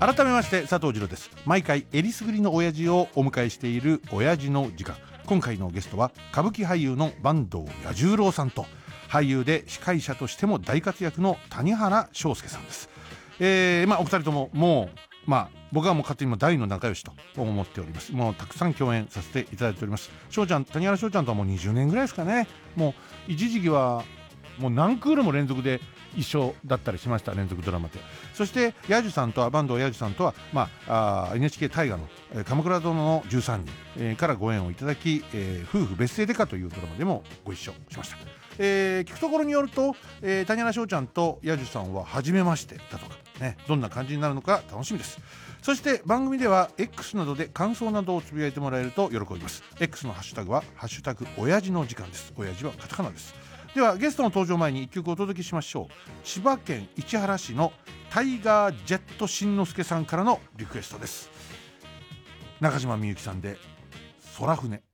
改めまして佐藤二郎です。毎回えりすぐりの親父をお迎えしている親父の時間。今回のゲストは歌舞伎俳優の坂東彌十郎さんと、俳優で司会者としても大活躍の谷原章介さんです。お二人とももう僕はもう勝手にも大の仲良しと思っております。もうたくさん共演させていただいております。翔ちゃん、谷原翔ちゃんとはもう20年ぐらいですかね。もう一時期はもう何クールも連続で一緒だったりしました、連続ドラマで。そして彌十さんとは、坂東彌十さんとは、NHK 大河の鎌倉殿の13人、からご縁をいただき、夫婦別姓デカというドラマでもご一緒しました。聞くところによると、谷原翔ちゃんと彌十さんは初めましてだとかね、どんな感じになるのか楽しみです。そして番組では X などで感想などをつぶやいてもらえると喜びます。 X のハッシュタグはハッシュタグ親父の時間です。親父はカタカナです。ではゲストの登場前に1曲お届けしましょう。千葉県市原市のタイガージェットしんのすけさんからのリクエストです。中島みゆきさんで空船。